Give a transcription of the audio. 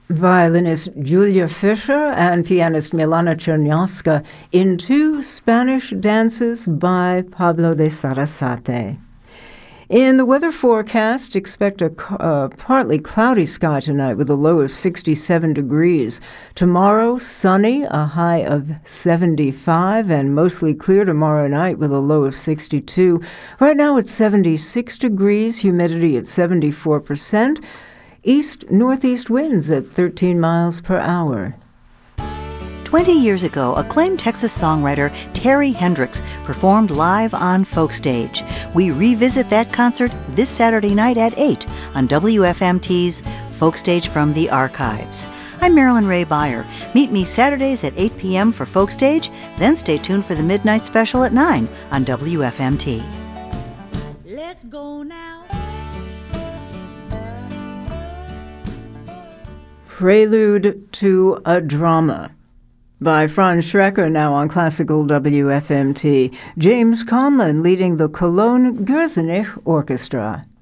Violinist Julia Fischer and pianist Milana Chernyavska in two Spanish dances by Pablo de Sarasate. In the weather forecast, expect a partly cloudy sky tonight with a low of 67 degrees. Tomorrow, sunny, a high of 75, and mostly clear tomorrow night with a low of 62. Right now it's 76 degrees, humidity at 74%, east-northeast winds at 13 miles per hour. 20 years ago, acclaimed Texas songwriter Terry Hendricks performed live on Folk Stage. We revisit that concert this Saturday night at 8 on WFMT's Folk Stage from the Archives. I'm Marilyn Ray Beyer. Meet me Saturdays at 8 p.m. for Folk Stage, then stay tuned for the Midnight Special at 9 on WFMT. Let's go now. Prelude to a Drama by Franz Schrecker, now on Classical WFMT. James Conlon leading the Cologne Gürzenich Orchestra.